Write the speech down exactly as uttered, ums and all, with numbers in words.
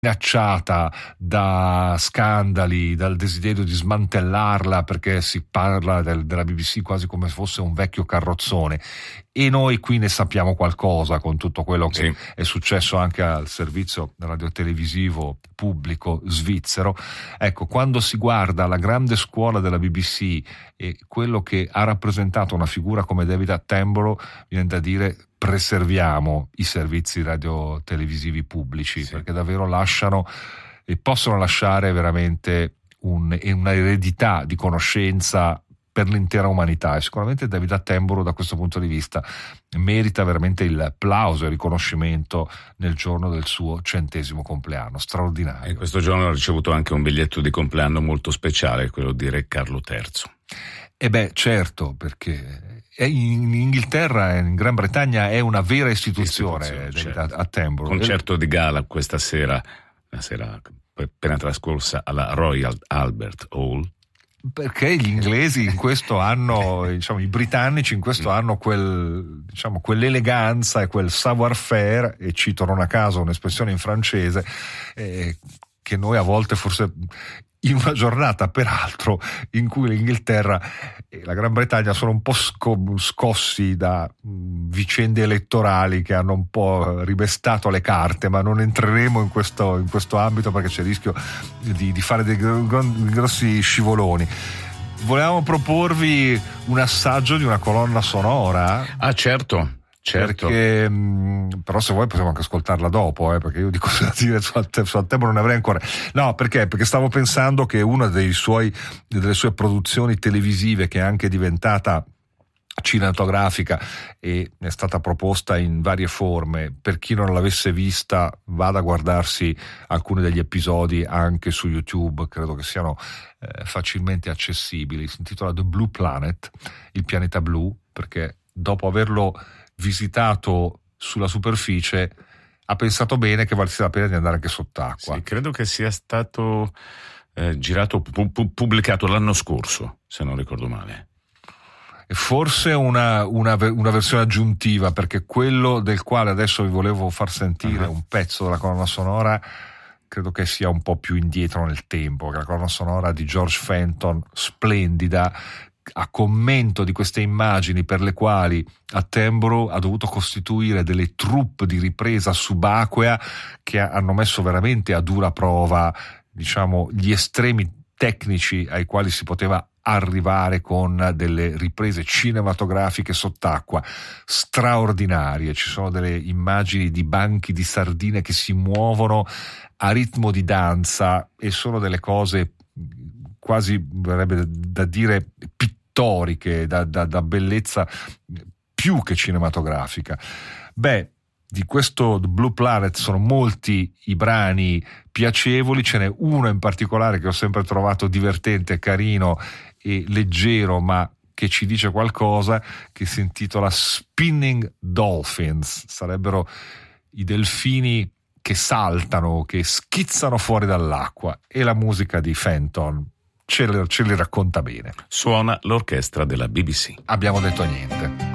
minacciata da scandali, dal desiderio di smantellarla, perché si parla del, della B B C quasi come se fosse un vecchio carrozzone, e noi qui ne sappiamo qualcosa con tutto quello che sì. è successo anche al servizio radiotelevisivo pubblico svizzero. Ecco, quando si guarda la grande scuola della B B C e quello che ha rappresentato una figura come David Attenborough, viene da dire: preserviamo i servizi radiotelevisivi pubblici, sì. perché davvero lasciano e possono lasciare veramente un, una eredità di conoscenza per l'intera umanità, e sicuramente David Attenborough da questo punto di vista merita veramente il plauso e il riconoscimento nel giorno del suo centesimo compleanno, straordinario. E questo giorno ha ricevuto anche un biglietto di compleanno molto speciale, quello di Re Carlo terzo. E beh, certo, perché in Inghilterra e in Gran Bretagna è una vera istituzione, istituzione certo. Attenborough. Concerto di gala questa sera, la sera appena trascorsa alla Royal Albert Hall. Perché gli inglesi in questo hanno, diciamo, i britannici in questo hanno quel, diciamo, quell'eleganza e quel savoir-faire, e cito non a caso un'espressione in francese, eh, che noi a volte forse, in una giornata peraltro in cui l'Inghilterra e la Gran Bretagna sono un po' sco- scossi da mh, vicende elettorali che hanno un po' rimestato le carte, ma non entreremo in questo, in questo ambito perché c'è il rischio di, di fare dei gr- gr- grossi scivoloni. Volevamo proporvi un assaggio di una colonna sonora. Ah, certo. Certo. Perché, mh, però se vuoi possiamo anche ascoltarla dopo, eh, perché io di cosa da dire su Attenborough non ne avrei ancora. No, perché? Perché stavo pensando che una dei suoi, delle sue produzioni televisive, che è anche diventata cinematografica e è stata proposta in varie forme, per chi non l'avesse vista vada a guardarsi alcuni degli episodi anche su YouTube, credo che siano eh, facilmente accessibili. Si intitola The Blue Planet, il pianeta blu, perché dopo averlo visitato sulla superficie ha pensato bene che valesse la pena di andare anche sott'acqua. Sì, credo che sia stato eh, girato, pu- pu- pubblicato l'anno scorso, se non ricordo male. E forse una, una, una versione aggiuntiva, perché quello del quale adesso vi volevo far sentire uh-huh. un pezzo della colonna sonora credo che sia un po' più indietro nel tempo, che la colonna sonora di George Fenton, splendida, a commento di queste immagini per le quali Attenborough ha dovuto costituire delle troupe di ripresa subacquea che hanno messo veramente a dura prova, diciamo, gli estremi tecnici ai quali si poteva arrivare con delle riprese cinematografiche sott'acqua straordinarie. Ci sono delle immagini di banchi di sardine che si muovono a ritmo di danza e sono delle cose quasi, verrebbe da dire, pittoriche, da, da, da bellezza più che cinematografica. Beh, di questo The Blue Planet sono molti i brani piacevoli, ce n'è uno in particolare che ho sempre trovato divertente, carino e leggero, ma che ci dice qualcosa, che si intitola Spinning Dolphins. Sarebbero i delfini che saltano, che schizzano fuori dall'acqua, e la musica di Fenton ce le, ce le racconta bene. Suona l'orchestra della B B C. Abbiamo detto niente.